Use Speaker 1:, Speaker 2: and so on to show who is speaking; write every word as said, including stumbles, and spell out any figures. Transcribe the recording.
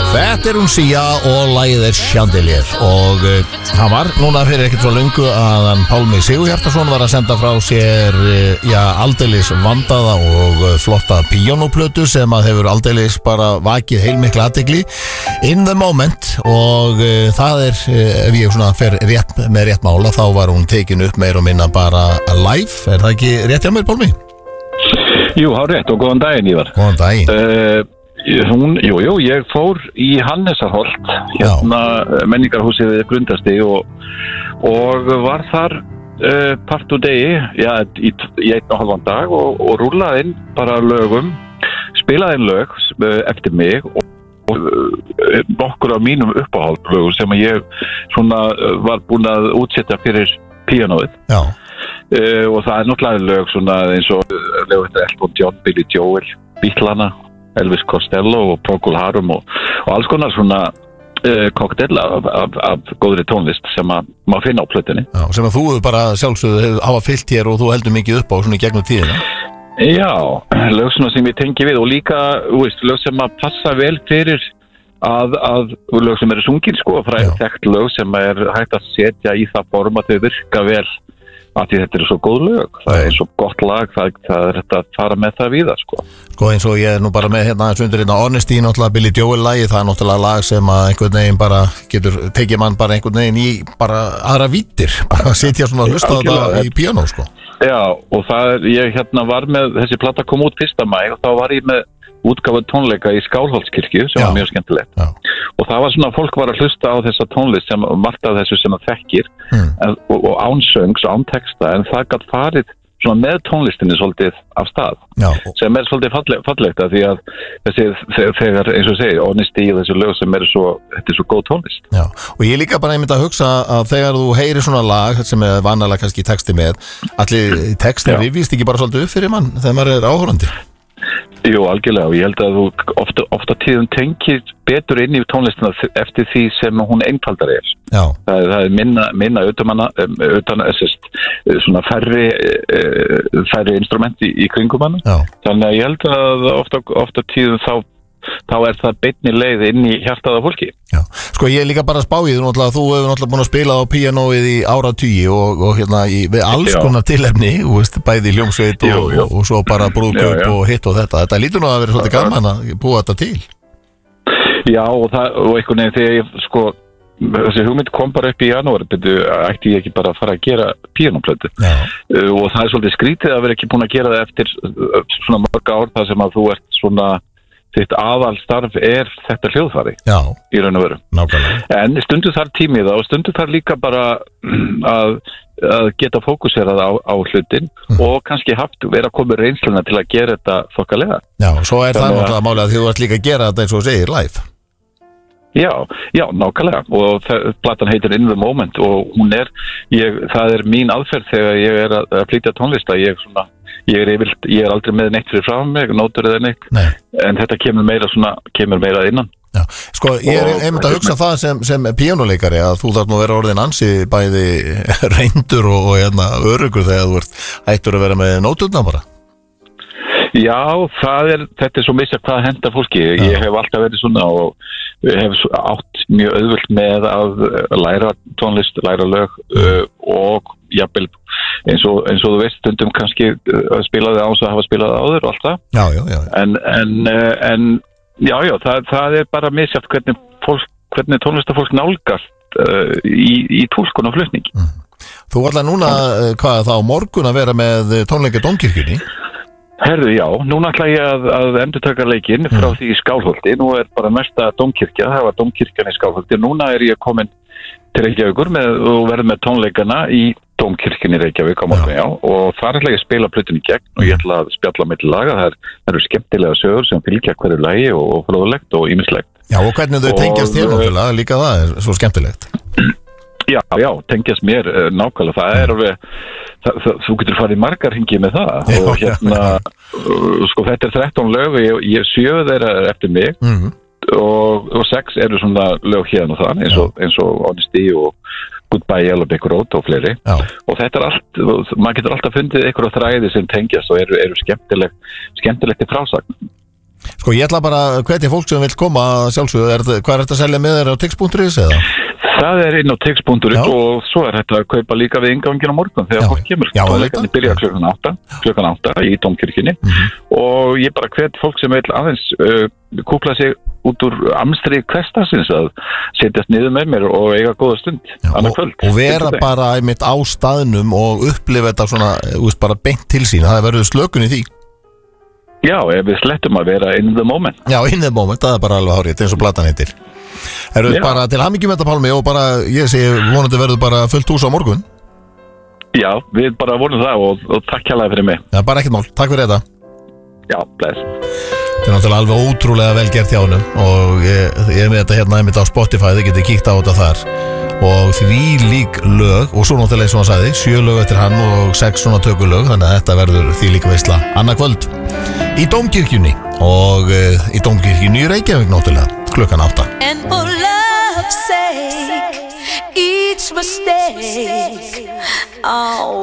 Speaker 1: Þetta hún Sia og lagið er Chandelier og uh, hann var núna fyrir ekkert svo löngu að hann Pálmi Sigurhjartarson var að senda frá sér uh, já, aldeilis vandaða og uh, flotta píanóplötu sem að hefur aldeilis bara vakið heilmikla athygli in the moment og uh, það er, uh, ef ég svona fer rétt, með rétt mála þá var hún tekin upp meir og minna bara live, er það ekki rétt hjá mér Pálmi?
Speaker 2: Jú, há rétt og góðan daginn Ívar.
Speaker 1: Góðan daginn.
Speaker 2: Uh, Hún, jú, jú, ég fór í Hannesarholt, hérna menningarhúsið við Grundarsti og, og var þar uh, part úr degi, já, í, í einn og halvan dag og, og rúlaði inn bara lögum, spilaði inn lög uh, eftir mig og, og uh, nokkur af mínum uppáhaldlögum sem ég svona uh, var búin að útsetja fyrir píanóið. Já. Uh, og það er náttúrulega lög svona eins og uh, lög eftir Elton John, Billy Joel, Beatlana, Elvis Costello og Procol Harum og, og alls konar svona uh, kokteil af, af, af góðri tónlist sem að maður finna á plötunni.
Speaker 1: Já, sem að þú bara sjálfsögðu hafa fyllt hér og þú heldur mikið upp á svona í gegnum tíðina.
Speaker 2: Já, lög svona sem ég tengi við og líka, veist, lög sem að passa vel fyrir að, að lög sem eru sungin sko, fræðið þekkt lög sem er hægt að setja í það form að þau virka vel að því þetta er svo góð lög, það er svo gott lag, það, það er þetta að fara með það víða sko.
Speaker 1: Sko eins og ég er nú bara með hérna sundur hérna Honesty, náttúrulega Billy Joel lagi, það er náttúrulega lag sem að einhvern veginn bara getur, tekið mann bara einhvern veginn í bara aðra vítir, bara að sitja svona að hlusta á þetta í píanó sko.
Speaker 2: Já, og það er, ég hérna var með, þessi plata kom út fyrsta maí og þá var ég með útgáfu tónleika í Skálholtskirkju sem Já. Var mjög skemmtilegt. Já. Og það var svona, fólk var að hlusta á þessa tónlist sem margt af þessu sem það þekkir mm. en, og, og án söngs, án texta en það gat farið svona með tónlistinni svolítið af stað Já. Sem er svolítið falleg, fallegt að því að þessi, þegar eins og segir, Honesty og þessu lög sem eru svo, þetta er svo góð tónlist.
Speaker 1: Já, og ég líka bara einmitt að hugsa að þegar þú heyrir svona lag sem er vanalega kannski texti með, allir textin rifjist ekki bara svolítið upp fyrir mann þegar maður er áhorfandi.
Speaker 2: Jú, algjörlega og ég held að þú ofta, ofta tíðum tengir betur inn í tónlistina eftir því sem hún einfaldar er. Já. Það, það er minna, minna utan, utan sest, svona færri, færri instrumenti í kringum hana. Já. Þannig að ég held að ofta, ofta tíðum þá þá er það beinni leið inn í hjartaða fólki.
Speaker 1: Já, sko ég er líka bara spáið þú hefur náttúrulega búin að spila á píanóið í áratugi og, og hérna í, við alls já. Konar tilefni, veist, bæði hljómsveit og, og, og svo bara brúðkaup og hitt og þetta, þetta lítur nú að vera svolítið gaman að búa þetta til.
Speaker 2: Já og, það, og einhvern veginn þegar ég sko þessi hugmynd kom bara upp í janúar betur, ætti ég ekki bara að fara að gera píanóplötu uh, og það er svolítið skrítið að vera ekki búin að gera það eftir uh, svona mörg ár þar sem að þú ert svona þitt aðalstarf er þetta hljóðfæri Já. Í raun og veru. Nákvæmlega. En stundu þar tímið og stundu þar líka bara að, að geta fókuserað á, á hlutin mm. og kannski haft vera komið reynsluna til að gera þetta þokkalega.
Speaker 1: Já, svo er það náttúrulega málið að þú ert líka að gera þetta eins og segir live.
Speaker 2: Já, já, nákvæmlega og það, platan heitir In the Moment og hún er, ég, það er mín aðferð þegar ég er að, að flytja tónlist að ég svona Ég er, yfirlt, ég er aldrei með neitt fyrir frá mig, nótur eða neitt, Nei. En þetta kemur meira, svona, kemur meira innan.
Speaker 1: Já. Sko, ég er einmitt að hugsa það sem, sem píanóleikari að þú þarf nú að vera orðin ansi bæði reyndur og, og hérna, örugur þegar þú ert hættur að vera með nóturna bara.
Speaker 2: Já, það er, þetta er svo misjafnt hvað henda fólki. Já. Ég hef alltaf verið svona og hef átt mjög auðvelt með að læra tónlist, læra lög uh, og jafnvel eins og, eins og þú veist stundum kannski uh, spilaði á þess að hafa spilað áður og allt það.
Speaker 1: Já, já, já.
Speaker 2: En, en, uh, en já, já, það, það er bara misjafnt hvernig, fólk, hvernig tónlistafólk nálgast uh, í, í túlkun og flutning.
Speaker 1: Mm. Þú ætlar núna, uh, hvað þá, morgun að vera með tónleika Dómkirkjunni?
Speaker 2: Herðu, já, núna ætla ég að, að endurtaka leikinn frá mm. því í Skálholti. Nú er bara næsta Dómkirkja, það var Dómkirkjan í Skálholti. Núna er ég komin til Reykjavíkur með, og verð með tónleikana í Dómkirkjunni í Reykjavík á morgun, já. Og þar ætla ég að spila plötun í gegn og ég ætla að spjalla milli laga. Það, er, það eru skemmtilega sögur sem fylgja hverju lagi og, og fróðlegt og ýmislegt.
Speaker 1: Já, og hvernig þau tengjast þér náttúrulega, líka það er svo skemmtilegt.
Speaker 2: Já, já, tengjast mér uh, nákvæmlega, það er alveg, það, það, þú getur farið margar hringi með það já, og hérna, uh, sko þetta er þrettán lög, ég, ég sjö þeirra eftir mig mm-hmm. og, og sex eru svona lög hérna og það, eins og, eins og Honesty og Goodbye Yellow Brick Road og fleiri já. Og þetta er allt, maður getur alltaf fundið ykkur á þræði sem tengjast og eru, eru skemmtilegt, skemmtilegt í frásagn.
Speaker 1: Sko ég ætla bara að hvetja fólk sem vil koma sjálfsögðu, er, hvað er þetta að selja með þér á tix punktur is eða?
Speaker 2: Það er inn á tix punktur is og svo er þetta að kaupa líka við inngangin á morgun þegar
Speaker 1: Já.
Speaker 2: fólk kemur.
Speaker 1: Já,
Speaker 2: Tónleikarnir byrja klukkan átta, klukkan átta í Dómkirkjunni
Speaker 1: mm-hmm.
Speaker 2: og ég bara hvet fólk sem vil aðeins uh, kúpla sig út úr amstri hversdagsins að setjast niður með mér og eiga góða stund annað kvöld.
Speaker 1: Og vera bara einmitt á staðnum og upplifa þetta svona, þú veist, bara beint til sín, það verður slökun í því.
Speaker 2: Já, ef við slettum að vera in the moment.
Speaker 1: Já, in the moment, það er bara alveg hárið, eins og platan heitir. Erum við bara til hamingju með þetta, Pálmi, og bara, ég segi, vonandi verður bara fullt hús á morgun.
Speaker 2: Já, við bara vonum það og, og takk hérlega fyrir mig.
Speaker 1: Já, bara ekkert mál, takk fyrir þetta.
Speaker 2: Já, bless.
Speaker 1: Þetta er náttúrulega alveg ótrúlega vel gert hjá honum og ég, ég er með þetta hérna einmitt á Spotify, þið getið kíkt á þetta þar og því lík lög og svo náttúrulega eins og hann sagði, sjö lög eftir hann og sex svona tökulög, þannig að þetta verður því líka veisla annað kvöld í Dómkirkjunni og uh, í Dómkirkjunni í Reykjavík náttúrulega klukkan átta.
Speaker 3: And for love's sake, each mistake, oh